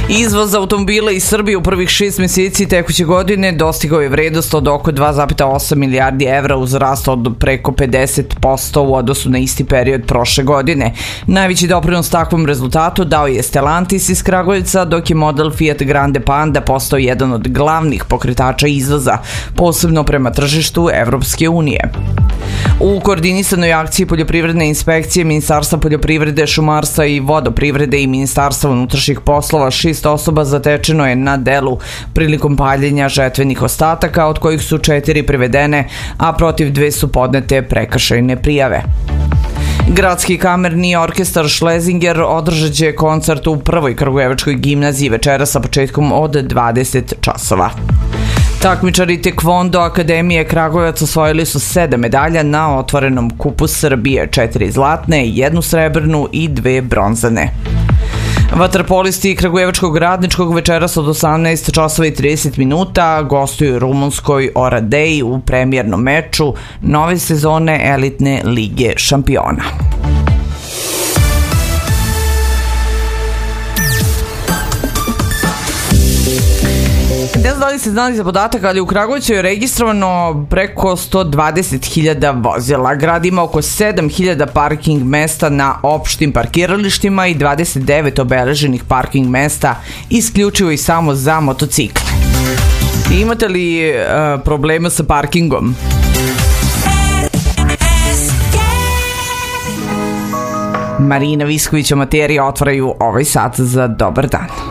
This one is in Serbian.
Izvoz automobila iz Srbije u prvih 6 meseci tekuće godine dostigao je vrednost od oko 2,8 milijardi evra uz rast od preko 50% u odnosu na isti period prošle godine. Najveći doprinos takvom rezultatu dao je Stellantis iz Kragujevca, dok je model Fiat Grande Panda postao jedan od glavnih pokretača izvoza, posebno prema tržištu Evropske unije. U koordinisanoj akciji poljoprivredne inspekcije Ministarstva poljoprivrede, šumarstva i vodoprivrede i Ministarstva unutrašnjih poslova 6 osoba zatečeno je na delu prilikom paljenja žetvenih ostataka, od kojih su 4 privedene, a protiv 2 su podnete prekršajne prijave. Gradski kamerni orkestar Schlesinger održat će koncert u prvoj kragujevačkoj gimnaziji večeras sa početkom od 20 časova. Takmičari Tekvondo Akademije Kragujevac osvojili su 7 medalja na otvorenom kupu Srbije, 4 zlatne, 1 srebrnu i 2 bronzane. Vaterpolisti Kragujevačkog radničkog večeras od 18 časova i 30 minuta gostuju rumunskoj Oradei u premijernom meču nove sezone elitne lige šampiona. Ne znam da li ste znali za podatak, ali u Kragujevcu je registrovano preko 120.000 vozila. Grad ima oko 7.000 parking mesta na opštim parkiralištima i 29 obeleženih parking mesta isključivo i samo za motocikle. Imate li problema sa parkingom? Marina Visković, Amaterija otvaraju ovaj sat za Dobar dan.